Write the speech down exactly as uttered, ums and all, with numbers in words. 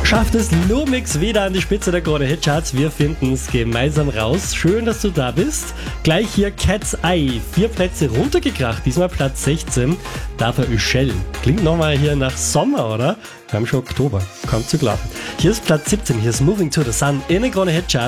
Schafft es Lumix wieder an die Spitze der Krone Hitcharts. Wir finden es gemeinsam raus. Schön, dass du da bist. Gleich hier Cat's Eye. Vier Plätze runtergekracht. Diesmal Platz sechzehn. Dafür Üschel. Klingt nochmal hier nach Sommer, oder? Wir haben schon Oktober. Kaum zu glauben. Hier ist Platz siebzehn. Hier ist Moving to the Sun in den Krone Hitcharts.